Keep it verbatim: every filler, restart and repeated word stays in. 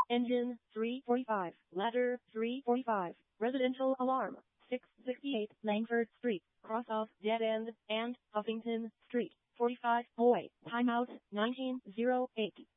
Engine, three forty-five. Ladder, three forty-five. Residential alarm, six sixty-eight. Langford Street, cross of Dead End and Huffington Street, forty-five. Boy, timeout, nineteen oh eight.